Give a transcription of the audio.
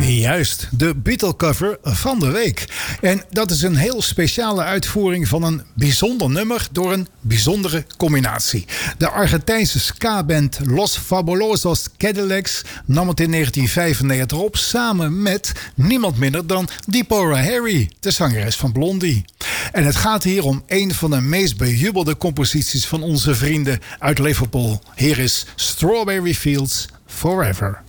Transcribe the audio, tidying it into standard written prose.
Juist, de Beatle-cover van de week. En dat is een heel speciale uitvoering van een bijzonder nummer door een bijzondere combinatie. De Argentijnse ska-band Los Fabulosos Cadillacs nam het in 1995 op samen met niemand minder dan Deborah Harry, de zangeres van Blondie. En het gaat hier om een van de meest bejubelde composities van onze vrienden uit Liverpool. Hier is Strawberry Fields Forever.